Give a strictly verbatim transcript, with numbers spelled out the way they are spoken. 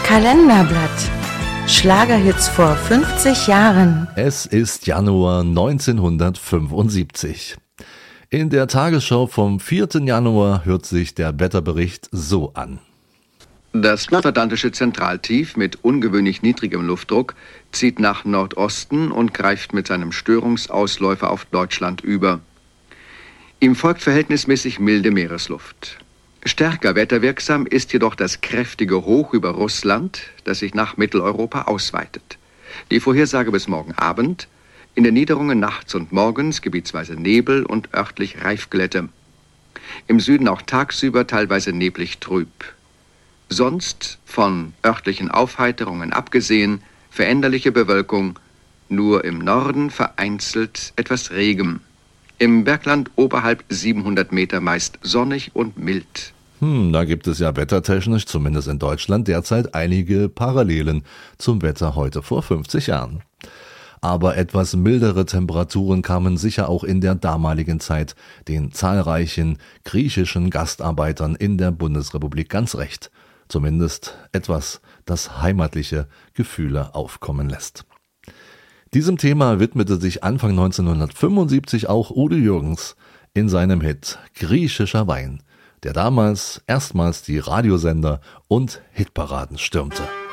Kalenderblatt. Schlagerhits vor fünfzig Jahren. Es ist Januar neunzehnhundertfünfundsiebzig. In der Tagesschau vom vierten Januar hört sich der Wetterbericht so an. Das nordatlantische Zentraltief mit ungewöhnlich niedrigem Luftdruck zieht nach Nordosten und greift mit seinem Störungsausläufer auf Deutschland über. Ihm folgt verhältnismäßig milde Meeresluft. Stärker wetterwirksam ist jedoch das kräftige Hoch über Russland, das sich nach Mitteleuropa ausweitet. Die Vorhersage bis morgen Abend: in den Niederungen nachts und morgens gebietsweise Nebel und örtlich Reifglätte. Im Süden auch tagsüber teilweise neblig trüb. Sonst, von örtlichen Aufheiterungen abgesehen, veränderliche Bewölkung, nur im Norden vereinzelt etwas Regen. Im Bergland oberhalb siebenhundert Meter meist sonnig und mild. Hm, da gibt es ja wettertechnisch, zumindest in Deutschland, derzeit einige Parallelen zum Wetter heute vor fünfzig Jahren. Aber etwas mildere Temperaturen kamen sicher auch in der damaligen Zeit den zahlreichen griechischen Gastarbeitern in der Bundesrepublik ganz recht. Zumindest etwas, das heimatliche Gefühle aufkommen lässt. Diesem Thema widmete sich Anfang neunzehnhundertfünfundsiebzig auch Udo Jürgens in seinem Hit Griechischer Wein, der damals erstmals die Radiosender und Hitparaden stürmte.